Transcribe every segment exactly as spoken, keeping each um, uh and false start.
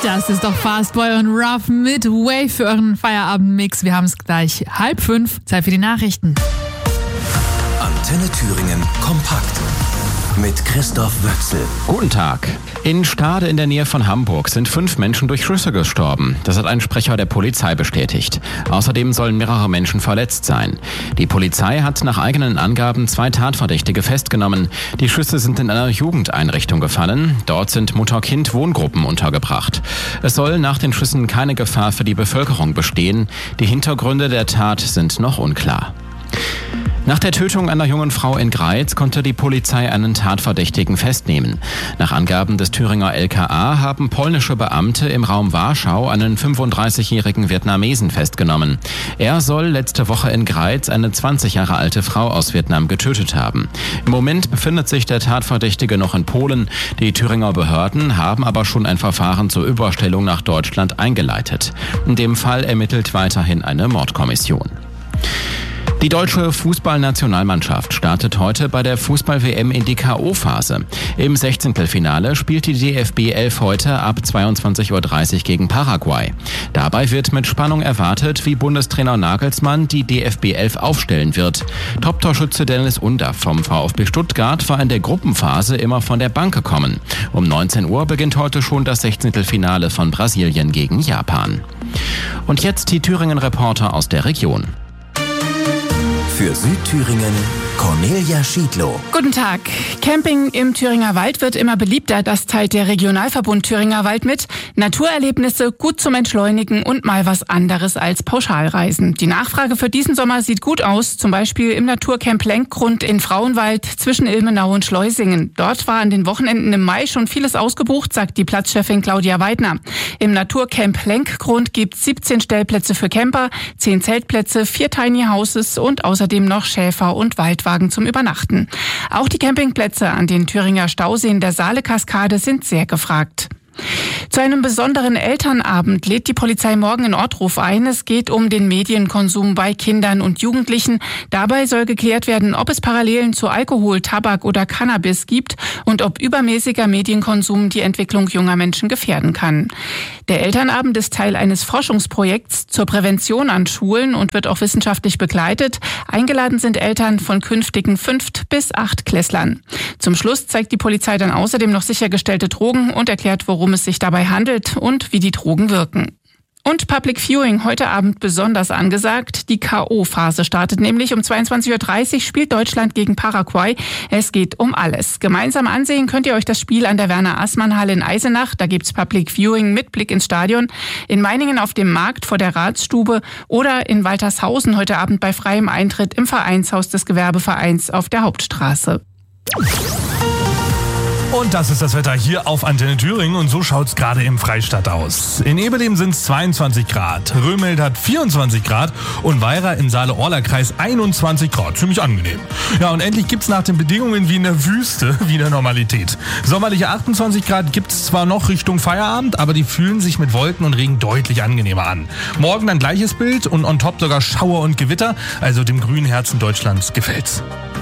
Das ist doch Fastboy und Ruff mit Wave für euren Feierabendmix. Wir haben es gleich halb fünf. Zeit für die Nachrichten. Antenne Thüringen kompakt mit Christoph Wöchsel. Guten Tag. In Stade in der Nähe von Hamburg sind fünf Menschen durch Schüsse gestorben. Das hat ein Sprecher der Polizei bestätigt. Außerdem sollen mehrere Menschen verletzt sein. Die Polizei hat nach eigenen Angaben zwei Tatverdächtige festgenommen. Die Schüsse sind in einer Jugendeinrichtung gefallen. Dort sind Mutter-Kind-Wohngruppen untergebracht. Es soll nach den Schüssen keine Gefahr für die Bevölkerung bestehen. Die Hintergründe der Tat sind noch unklar. Nach der Tötung einer jungen Frau in Greiz konnte die Polizei einen Tatverdächtigen festnehmen. Nach Angaben des Thüringer L K A haben polnische Beamte im Raum Warschau einen fünfunddreißigjährigen Vietnamesen festgenommen. Er soll letzte Woche in Greiz eine zwanzig Jahre alte Frau aus Vietnam getötet haben. Im Moment befindet sich der Tatverdächtige noch in Polen. Die Thüringer Behörden haben aber schon ein Verfahren zur Überstellung nach Deutschland eingeleitet. In dem Fall ermittelt weiterhin eine Mordkommission. Die deutsche Fußballnationalmannschaft startet heute bei der Fußball-W M in die K O-Phase. Im Sechzehntelfinale spielt die D F B elf heute ab zweiundzwanzig Uhr dreißig gegen Paraguay. Dabei wird mit Spannung erwartet, wie Bundestrainer Nagelsmann die D F B elf aufstellen wird. Top-Torschütze Dennis Undaff vom VfB Stuttgart war in der Gruppenphase immer von der Bank gekommen. Um neunzehn Uhr beginnt heute schon das Sechzehntelfinale von Brasilien gegen Japan. Und jetzt die Thüringen-Reporter aus der Region. Für Südthüringen Cornelia Schiedlow. Guten Tag. Camping im Thüringer Wald wird immer beliebter. Das teilt der Regionalverbund Thüringer Wald mit. Naturerlebnisse, gut zum Entschleunigen und mal was anderes als Pauschalreisen. Die Nachfrage für diesen Sommer sieht gut aus. Zum Beispiel im Naturcamp Lenkgrund in Frauenwald zwischen Ilmenau und Schleusingen. Dort war an den Wochenenden im Mai schon vieles ausgebucht, sagt die Platzchefin Claudia Weidner. Im Naturcamp Lenkgrund gibt es siebzehn Stellplätze für Camper, zehn Zeltplätze, vier Tiny Houses und außerdem noch Schäfer- und Waldwagen zum Übernachten. Auch die Campingplätze an den Thüringer Stauseen der Saale-Kaskade sind sehr gefragt. Zu einem besonderen Elternabend lädt die Polizei morgen in Ortruf ein. Es geht um den Medienkonsum bei Kindern und Jugendlichen. Dabei soll geklärt werden, ob es Parallelen zu Alkohol, Tabak oder Cannabis gibt und ob übermäßiger Medienkonsum die Entwicklung junger Menschen gefährden kann. Der Elternabend ist Teil eines Forschungsprojekts zur Prävention an Schulen und wird auch wissenschaftlich begleitet. Eingeladen sind Eltern von künftigen Fünft- bis Achtklässlern. Zum Schluss zeigt die Polizei dann außerdem noch sichergestellte Drogen und erklärt, worum es sich dabei handelt und wie die Drogen wirken. Und Public Viewing heute Abend besonders angesagt. Die K O-Phase startet nämlich um zweiundzwanzig Uhr dreißig, spielt Deutschland gegen Paraguay. Es geht um alles. Gemeinsam ansehen könnt ihr euch das Spiel an der Werner-Aßmann-Halle in Eisenach. Da gibt's Public Viewing mit Blick ins Stadion. In Meiningen auf dem Markt vor der Ratsstube oder in Waltershausen heute Abend bei freiem Eintritt im Vereinshaus des Gewerbevereins auf der Hauptstraße. Und das ist das Wetter hier auf Antenne Thüringen und so schaut's gerade im Freistadt aus. In Eberleben sind's zweiundzwanzig Grad, Römelt hat vierundzwanzig Grad und Weira im Saale-Orla-Kreis einundzwanzig Grad. Ziemlich angenehm. Ja, und endlich gibt's nach den Bedingungen wie in der Wüste wieder Normalität. Sommerliche achtundzwanzig Grad gibt's zwar noch Richtung Feierabend, aber die fühlen sich mit Wolken und Regen deutlich angenehmer an. Morgen dann gleiches Bild und on top sogar Schauer und Gewitter, also dem grünen Herzen Deutschlands gefällt's.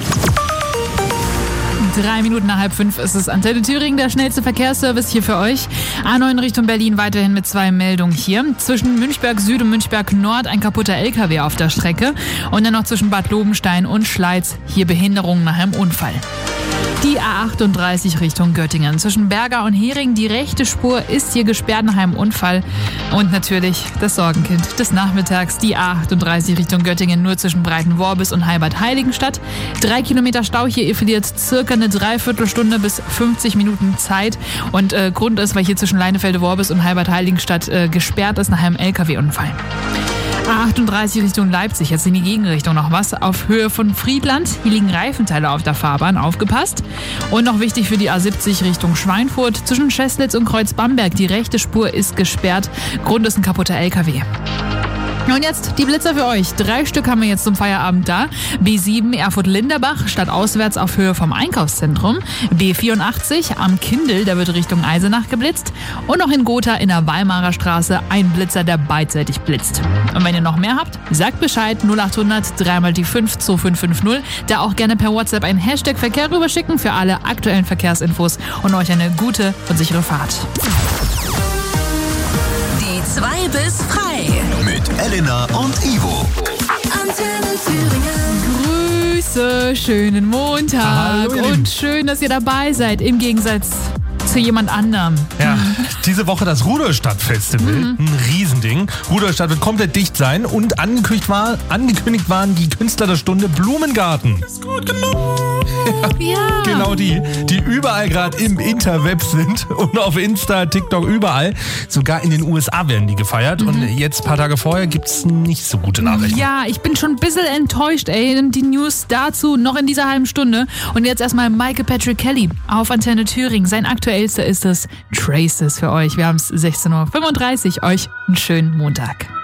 Drei Minuten nach halb fünf ist es Antenne Thüringen, der schnellste Verkehrsservice hier für euch. A neun Richtung Berlin weiterhin mit zwei Meldungen hier. Zwischen Münchberg Süd und Münchberg Nord ein kaputter L K W auf der Strecke. Und dann noch zwischen Bad Lobenstein und Schleiz hier Behinderungen nach einem Unfall. Die A achtunddreißig Richtung Göttingen. Zwischen Berger und Hering, die rechte Spur ist hier gesperrt nach einem Unfall. Und natürlich das Sorgenkind des Nachmittags, die A achtunddreißig Richtung Göttingen, nur zwischen Breitenworbis und Heilbad-Heiligenstadt. Drei Kilometer Stau hier, ihr verliert circa eine Dreiviertelstunde bis fünfzig Minuten Zeit. Und äh, Grund ist, weil hier zwischen Leinefelde-Worbis und Heilbad-Heiligenstadt äh, gesperrt ist nach einem L K W-Unfall. A achtunddreißig Richtung Leipzig, jetzt in die Gegenrichtung noch was. Auf Höhe von Friedland, hier liegen Reifenteile auf der Fahrbahn, aufgepasst. Und noch wichtig für die A siebzig Richtung Schweinfurt, zwischen Scheslitz und Kreuz-Bamberg, die rechte Spur ist gesperrt. Grund ist ein kaputter L K W. Und jetzt die Blitzer für euch. Drei Stück haben wir jetzt zum Feierabend da. B sieben Erfurt-Linderbach, stadtauswärts auf Höhe vom Einkaufszentrum. B vierundachtzig am Kindl, der wird Richtung Eisenach geblitzt. Und noch in Gotha in der Weimarer Straße ein Blitzer, der beidseitig blitzt. Und wenn ihr noch mehr habt, sagt Bescheid. null achthundert drei mal die fünf zwei fünf fünf null. Da auch gerne per WhatsApp einen Hashtag Verkehr rüberschicken für alle aktuellen Verkehrsinfos und euch eine gute und sichere Fahrt. zwei bis frei. Mit Elena und Ivo. Antenne Thüringen. Grüße, schönen Montag. Hallo, ihr Lieben. Und schön, dass ihr dabei seid, im Gegensatz zu jemand anderem. Ja, diese Woche das Rudolstadt-Festival, Mhm. ein Riesending. Rudolstadt wird komplett dicht sein und angekündigt, war, angekündigt waren die Künstler der Stunde Blumengarten. Ist gut genug. Ja. Genau die, die überall gerade im Interweb sind und auf Insta, TikTok, überall. Sogar in den U S A werden die gefeiert Mhm. und jetzt, ein paar Tage vorher, gibt's nicht so gute Nachrichten. Ja, ich bin schon ein bisschen enttäuscht, ey. Die News dazu noch in dieser halben Stunde. Und jetzt erstmal Michael Patrick Kelly auf Antenne Thüringen. Sein aktuellster ist es Traces für euch. Wir haben es sechzehn Uhr fünfunddreißig. Euch einen schönen Montag.